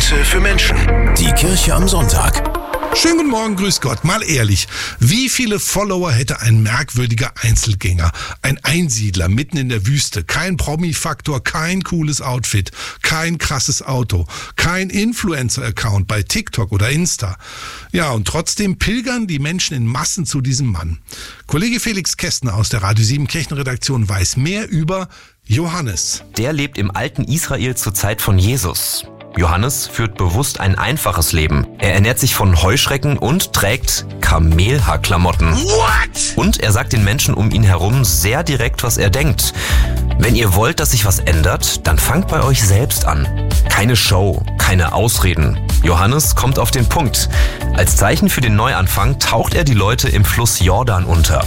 Messe für Menschen. Die Kirche am Sonntag. Schönen guten Morgen, grüß Gott. Mal ehrlich, wie viele Follower hätte ein merkwürdiger Einzelgänger, ein Einsiedler mitten in der Wüste? Kein Promi-Faktor, kein cooles Outfit, kein krasses Auto, kein Influencer-Account bei TikTok oder Insta. Ja, und trotzdem pilgern die Menschen in Massen zu diesem Mann. Kollege Felix Kästner aus der Radio 7 Kirchenredaktion weiß mehr über Johannes. Der lebt im alten Israel zur Zeit von Jesus. Johannes führt bewusst ein einfaches Leben. Er ernährt sich von Heuschrecken und trägt Kamelhaarklamotten. What? Und er sagt den Menschen um ihn herum sehr direkt, was er denkt. Wenn ihr wollt, dass sich was ändert, dann fangt bei euch selbst an. Keine Show, keine Ausreden. Johannes kommt auf den Punkt. Als Zeichen für den Neuanfang taucht er die Leute im Fluss Jordan unter.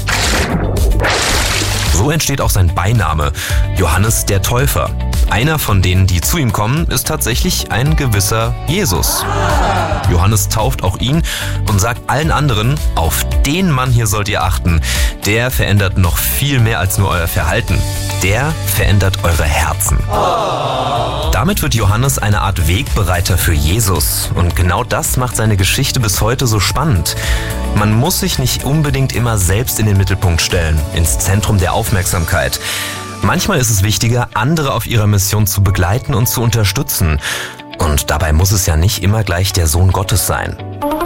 So entsteht auch sein Beiname, Johannes der Täufer. Einer von denen, die zu ihm kommen, ist tatsächlich ein gewisser Jesus. Johannes tauft auch ihn und sagt allen anderen, auf den Mann hier sollt ihr achten. Der verändert noch viel mehr als nur euer Verhalten. Der verändert eure Herzen. Damit wird Johannes eine Art Wegbereiter für Jesus. Und genau das macht seine Geschichte bis heute so spannend. Man muss sich nicht unbedingt immer selbst in den Mittelpunkt stellen, ins Zentrum der Aufmerksamkeit. Manchmal ist es wichtiger, andere auf ihrer Mission zu begleiten und zu unterstützen. Und dabei muss es ja nicht immer gleich der Sohn Gottes sein.